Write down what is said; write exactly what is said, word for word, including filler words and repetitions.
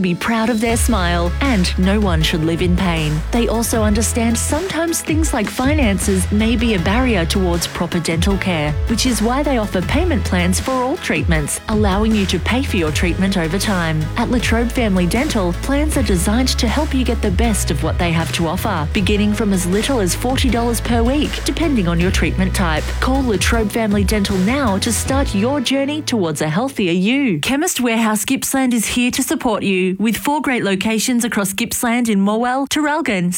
be proud of their smile, and no one should live in pain. They also understand sometimes things like finances may be a barrier towards proper dental care, which is why they offer payment plans for all treatments, allowing you to pay for your treatment over time. At La Trobe Family Dental, plans are designed to help you get the best of what they have to offer, beginning from as little as forty dollars per week, depending on your treatment type. Call La Trobe Family Dental now to start your journey towards a healthier you. Chemist Warehouse Gippsland is here to support you, with four great locations across Gippsland in Morwell, Traralgon,